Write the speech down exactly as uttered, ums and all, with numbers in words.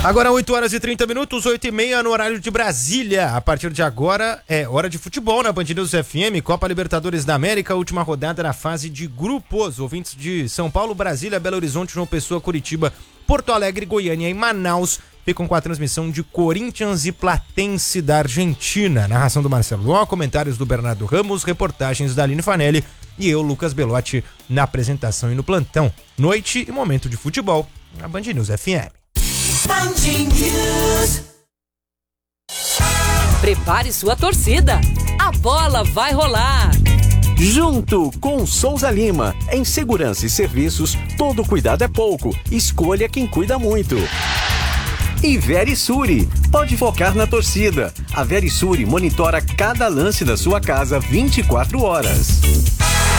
Agora oito horas e trinta minutos, oito e meia no horário de Brasília. A partir de agora é hora de futebol na Band News F M, Copa Libertadores da América, última rodada na fase de grupos. Ouvintes de São Paulo, Brasília, Belo Horizonte, João Pessoa, Curitiba, Porto Alegre, Goiânia e Manaus ficam com a transmissão de Corinthians e Platense da Argentina. Narração do Marcelo Ló, comentários do Bernardo Ramos, reportagens da Aline Fanelli e eu, Lucas Belotti, na apresentação e no plantão. Noite e momento de futebol na Band News F M. Prepare sua torcida. A bola vai rolar. Junto com Souza Lima. Em segurança e serviços, todo cuidado é pouco. Escolha quem cuida muito. E Verisure. Pode focar na torcida. A Verisure monitora cada lance da sua casa vinte e quatro horas.